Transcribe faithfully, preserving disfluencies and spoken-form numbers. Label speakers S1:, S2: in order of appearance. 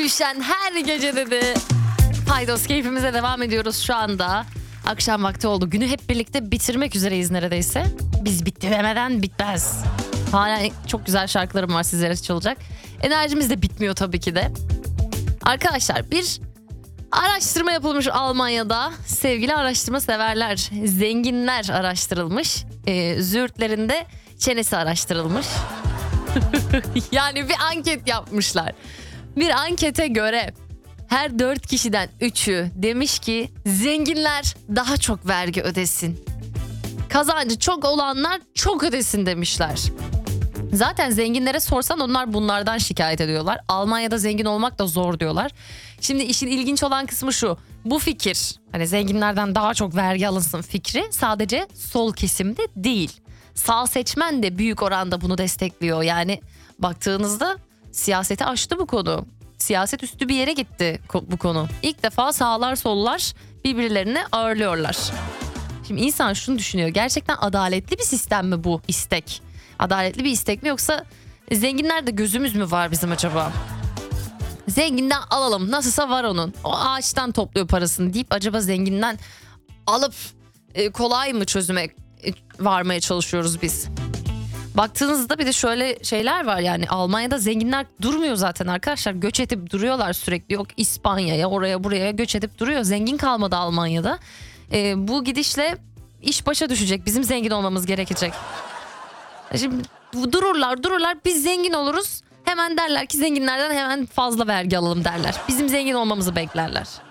S1: düşen her gece dedi. Paydos keyfimize devam ediyoruz şu anda. Akşam vakti oldu. Günü hep birlikte bitirmek üzereyiz neredeyse. Biz bitti demeden bitmez. Hala çok güzel şarkılarım var sizlere çalacak. Enerjimiz de bitmiyor tabii ki de. Arkadaşlar bir araştırma yapılmış Almanya'da. Sevgili araştırma severler, zenginler araştırılmış. Ee, züğürtlerinde çenesi araştırılmış. Yani bir anket yapmışlar. Bir ankete göre her dört kişiden üçü demiş ki zenginler daha çok vergi ödesin. Kazancı çok olanlar çok ödesin demişler. Zaten zenginlere sorsan onlar bunlardan şikayet ediyorlar. Almanya'da zengin olmak da zor diyorlar. Şimdi işin ilginç olan kısmı şu. Bu fikir, hani zenginlerden daha çok vergi alınsın fikri sadece sol kesimde değil. Sağ seçmen de büyük oranda bunu destekliyor. Yani baktığınızda siyaseti aştı bu konu. Siyaset üstü bir yere gitti bu konu. İlk defa sağlar sollar birbirlerini ağırlıyorlar. Şimdi insan şunu düşünüyor. Gerçekten adaletli bir sistem mi bu istek? Adaletli bir istek mi yoksa zenginlerde gözümüz mü var bizim acaba? Zenginden alalım, nasılsa var onun. O ağaçtan topluyor parasını deyip acaba zenginden alıp e, kolay mı çözüme e, varmaya çalışıyoruz biz? Baktığınızda bir de şöyle şeyler var, yani Almanya'da zenginler durmuyor zaten arkadaşlar. Göç edip duruyorlar sürekli. Yok İspanya'ya, oraya buraya göç edip duruyor. Zengin kalmadı Almanya'da. E, bu gidişle iş başa düşecek. Bizim zengin olmamız gerekecek. Şimdi dururlar dururlar biz zengin oluruz. Hemen derler ki zenginlerden hemen fazla vergi alalım derler. Bizim zengin olmamızı beklerler.